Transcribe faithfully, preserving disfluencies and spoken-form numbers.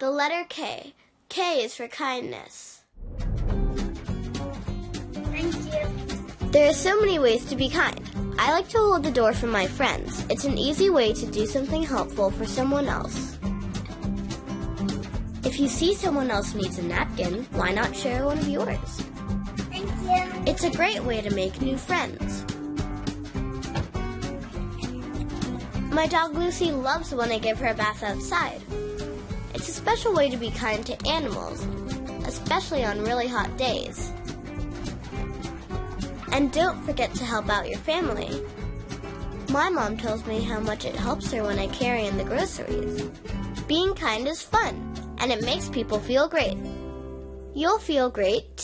The letter K. K is for kindness. Thank you. There are so many ways to be kind. I like to hold the door for my friends. It's an easy way to do something helpful for someone else. If you see someone else needs a napkin, why not share one of yours? Thank you. It's a great way to make new friends. My dog Lucy loves when I give her a bath outside. It's a special way to be kind to animals, especially on really hot days. And don't forget to help out your family. My mom tells me how much it helps her when I carry in the groceries. Being kind is fun, and it makes people feel great. You'll feel great, too.